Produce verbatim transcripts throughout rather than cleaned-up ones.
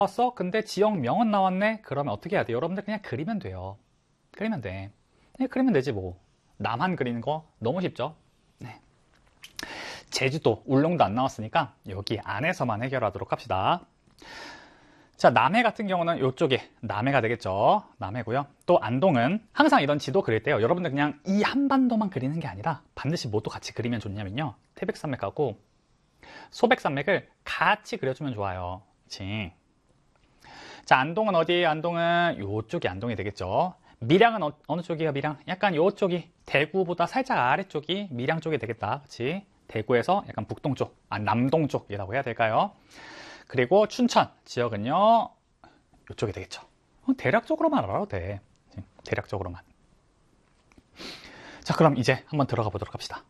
나왔어? 근데 지역명은 나왔네? 그러면 어떻게 해야 돼요? 여러분들 그냥 그리면 돼요. 그리면 돼. 그냥 그리면 되지 뭐. 남한 그리는 거 너무 쉽죠? 네. 제주도, 울릉도 안 나왔으니까 여기 안에서만 해결하도록 합시다. 자, 남해 같은 경우는 이쪽에 남해가 되겠죠. 남해고요. 또 안동은 항상 이런 지도 그릴 때요. 여러분들 그냥 이 한반도만 그리는 게 아니라 반드시 뭐도 같이 그리면 좋냐면요. 태백산맥하고 소백산맥을 같이 그려주면 좋아요. 그치? 자, 안동은 어디예요? 안동은 이쪽이 안동이 되겠죠. 밀양은 어, 어느 쪽이에요? 밀양? 약간 이쪽이 대구보다 살짝 아래쪽이 밀양 쪽이 되겠다. 그치? 대구에서 약간 북동쪽, 아, 남동쪽이라고 해야 될까요? 그리고 춘천 지역은요, 이쪽이 되겠죠. 대략적으로만 알아도 돼. 대략적으로만. 자, 그럼 이제 한번 들어가 보도록 합시다.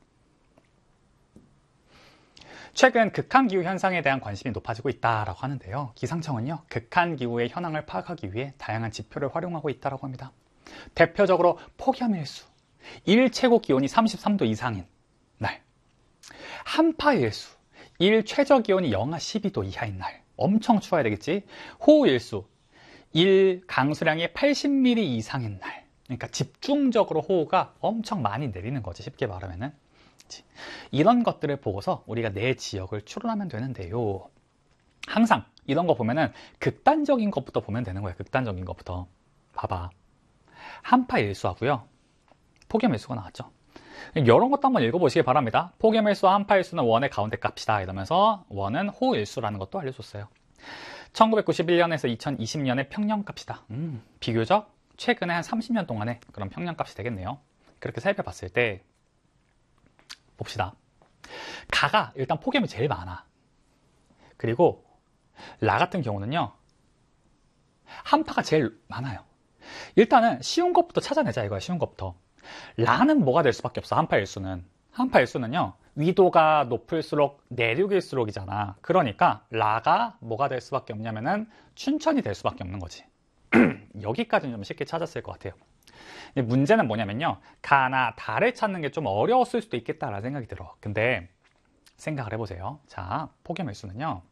최근 극한기후 현상에 대한 관심이 높아지고 있다라고 하는데요. 기상청은요, 극한기후의 현황을 파악하기 위해 다양한 지표를 활용하고 있다고 합니다. 대표적으로 폭염일수, 일 최고 기온이 삼십삼 도 이상인 날, 한파일수, 일 최저 기온이 영하 십이 도 이하인 날, 엄청 추워야 되겠지. 호우일수, 일 강수량이 팔십 밀리미터 이상인 날, 그러니까 집중적으로 호우가 엄청 많이 내리는 거지, 쉽게 말하면은. 이런 것들을 보고서 우리가 내 지역을 추론하면 되는데요. 항상 이런 거 보면은 극단적인 것부터 보면 되는 거예요. 극단적인 것부터. 봐봐. 한파일수하고요, 폭염일수가 나왔죠. 이런 것도 한번 읽어보시기 바랍니다. 폭염일수와 한파일수는 원의 가운데 값이다 이러면서 원은 호우일수라는 것도 알려줬어요. 천구백구십일 년에서 이천이십 년의 평년값이다. 음, 비교적 최근에 한 삼십 년 동안의 그런 평년값이 되겠네요. 그렇게 살펴봤을 때 봅시다. 가가 일단 폭염이 제일 많아. 그리고 라 같은 경우는요, 한파가 제일 많아요. 일단은 쉬운 것부터 찾아내자 이거야. 쉬운 것부터. 라는 뭐가 될 수밖에 없어. 한파일수는. 한파일수는요, 위도가 높을수록 내륙일수록이잖아. 그러니까 라가 뭐가 될 수밖에 없냐면은 춘천이 될 수밖에 없는 거지. 여기까지는 좀 쉽게 찾았을 것 같아요. 근데 문제는 뭐냐면요, 가나 달을 찾는 게 좀 어려웠을 수도 있겠다라는 생각이 들어. 근데 생각을 해보세요. 자, 폭염일수는요,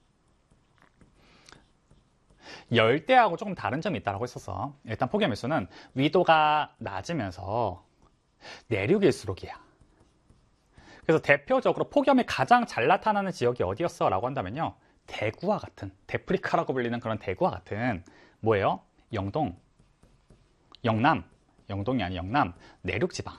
열대하고 조금 다른 점이 있다고 했었어. 일단 폭염일수는 위도가 낮으면서 내륙일수록이야. 그래서 대표적으로 폭염이 가장 잘 나타나는 지역이 어디였어? 라고 한다면요, 대구와 같은, 데프리카라고 불리는 그런 대구와 같은 뭐예요? 영동, 영남, 영동이 아니 영남, 내륙지방.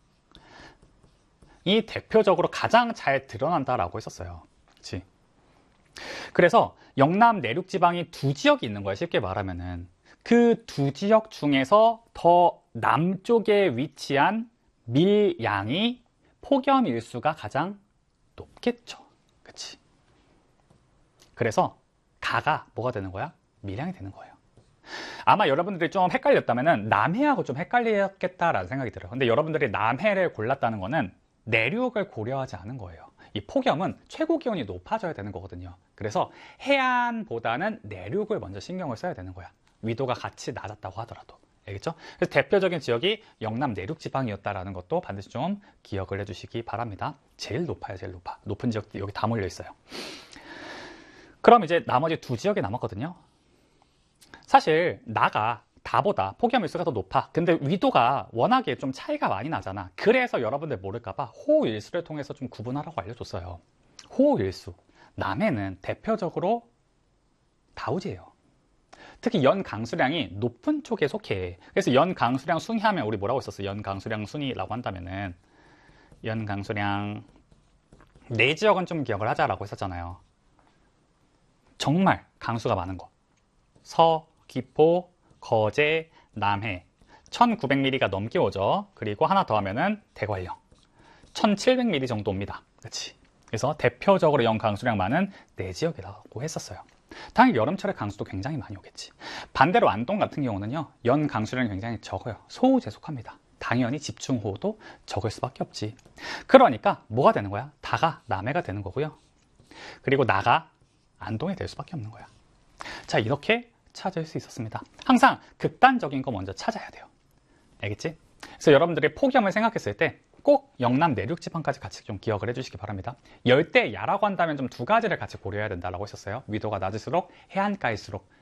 이 대표적으로 가장 잘 드러난다라고 했었어요. 그치? 그래서 영남 내륙지방이 두 지역이 있는 거야. 쉽게 말하면은 그 두 지역 중에서 더 남쪽에 위치한 밀양이 폭염 일수가 가장 높겠죠. 그치? 그래서 가가 뭐가 되는 거야? 밀양이 되는 거예요. 아마 여러분들이 좀 헷갈렸다면은 남해하고 좀 헷갈렸겠다라는 생각이 들어요. 근데 여러분들이 남해를 골랐다는 거는 내륙을 고려하지 않은 거예요. 이 폭염은 최고 기온이 높아져야 되는 거거든요. 그래서 해안보다는 내륙을 먼저 신경을 써야 되는 거야. 위도가 같이 낮았다고 하더라도. 알겠죠? 그래서 대표적인 지역이 영남 내륙 지방이었다라는 것도 반드시 좀 기억을 해주시기 바랍니다. 제일 높아요, 제일 높아. 높은 지역이 여기 다 몰려 있어요. 그럼 이제 나머지 두 지역이 남았거든요. 사실 나가 다보다 폭염일수가 더 높아. 근데 위도가 워낙에 좀 차이가 많이 나잖아. 그래서 여러분들 모를까봐 호우일수를 통해서 좀 구분하라고 알려줬어요. 호우일수, 남해는 대표적으로 다우지예요. 특히 연 강수량이 높은 쪽에 속해. 그래서 연 강수량 순위 하면 우리 뭐라고 했었어? 연 강수량 순위라고 한다면은 연 강수량 네 지역은 좀 기억을 하자라고 했었잖아요. 정말 강수가 많은 거. 서, 기포, 거제, 남해 천구백 밀리미터가 넘게 오죠. 그리고 하나 더 하면은 대관령 천칠백 밀리미터 정도 옵니다. 그렇지? 그래서 대표적으로 연 강수량 많은 네 지역이라고 했었어요. 당연히 여름철에 강수도 굉장히 많이 오겠지. 반대로 안동 같은 경우는요, 연 강수량이 굉장히 적어요. 소우재속합니다. 당연히 집중호우도 적을 수밖에 없지. 그러니까 뭐가 되는 거야? 다가 남해가 되는 거고요. 그리고 나가 안동이 될 수밖에 없는 거야. 자, 이렇게 찾을 수 있었습니다. 항상 극단적인 거 먼저 찾아야 돼요. 알겠지? 그래서 여러분들이 폭염을 생각했을 때 꼭 영남 내륙 지방까지 같이 좀 기억을 해주시기 바랍니다. 열대야라고 한다면 좀 두 가지를 같이 고려해야 된다고 했었어요. 위도가 낮을수록 해안가일수록